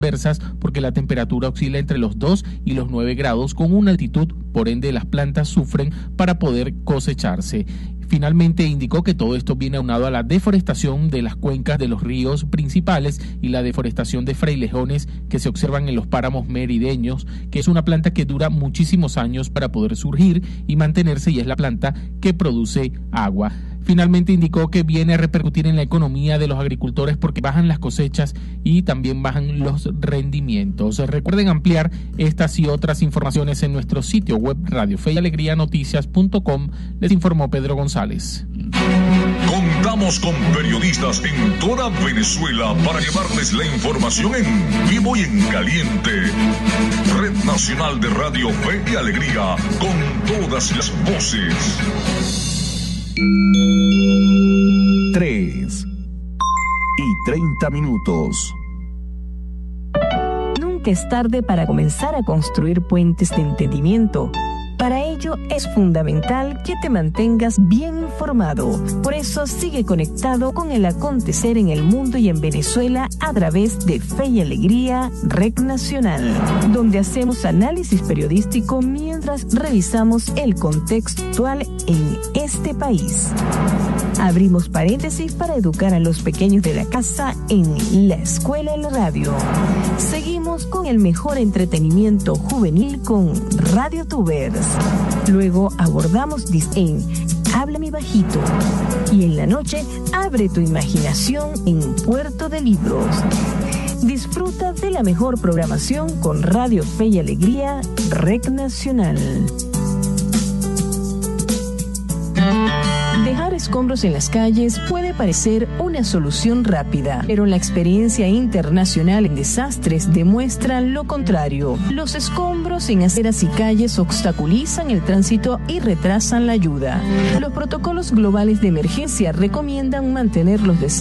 adversas porque la temperatura oscila entre los 2 y los 9 grados con una altitud, por ende las plantas sufren para poder cosecharse. Finalmente indicó que todo esto viene aunado a la deforestación de las cuencas de los ríos principales y la deforestación de frailejones que se observan en los páramos merideños, que es una planta que dura muchísimos años para poder surgir y mantenerse, y es la planta que produce agua. Finalmente indicó que viene a repercutir en la economía de los agricultores porque bajan las cosechas y también bajan los rendimientos. Recuerden ampliar estas y otras informaciones en nuestro sitio web radiofeyalegrianoticias.com. Les informó Pedro González. Contamos con periodistas en toda Venezuela para llevarles la información en vivo y en caliente. Red Nacional de Radio Fe y Alegría, con todas las voces. 3:30. Nunca es tarde para comenzar a construir puentes de entendimiento. Para ello es fundamental que te mantengas bien informado. Por eso sigue conectado con el acontecer en el mundo y en Venezuela a través de Fe y Alegría, Red Nacional, donde hacemos análisis periodístico mientras revisamos el contexto actual en este país. Abrimos paréntesis para educar a los pequeños de la casa en la escuela y la radio. Seguimos con el mejor entretenimiento juvenil con Radio Tubers. Luego abordamos en Háblame Bajito. Y en la noche, abre tu imaginación en Puerto de Libros. Disfruta de la mejor programación con Radio Fe y Alegría, Red Nacional. Dejar escombros en las calles puede parecer una solución rápida, pero la experiencia internacional en desastres demuestra lo contrario. Los escombros en aceras y calles obstaculizan el tránsito y retrasan la ayuda. Los protocolos globales de emergencia recomiendan mantener los desastres